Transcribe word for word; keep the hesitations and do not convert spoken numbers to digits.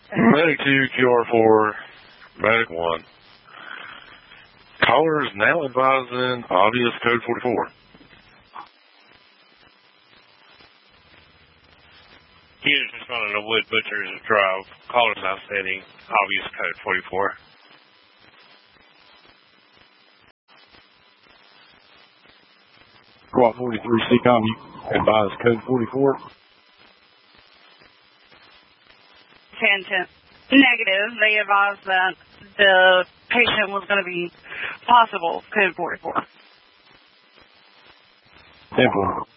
Medic two, Q R four, Medic one. Caller is now advising obvious code forty-four. He is responding to Wood Butcher's Drive. Caller's now stating obvious code forty-four. Squad forty-three, C COM, you advise code forty-four. ten ten. Negative. They advised that the patient was going to be possible code forty-four. ten four.